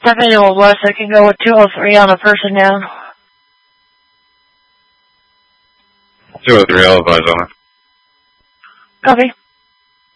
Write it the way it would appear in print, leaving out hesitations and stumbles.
Manual West, I can go with 203 on a person down. 203, I'll advise on it. Copy.